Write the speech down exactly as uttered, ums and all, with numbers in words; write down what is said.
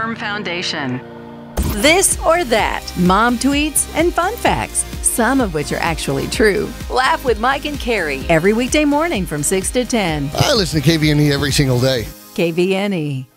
firm foundation. This or that, mom tweets and fun facts, some of which are actually true. Laugh with Mike and Carrie every weekday morning from six to ten. I listen to K V N E every single day. K V N E.